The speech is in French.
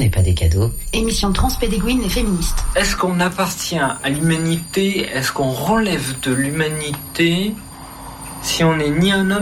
pas des cadeaux. Émission transpédéguine et féministe. Est-ce qu'on appartient à l'humanité? Est-ce qu'on relève de l'humanité si on n'est ni un homme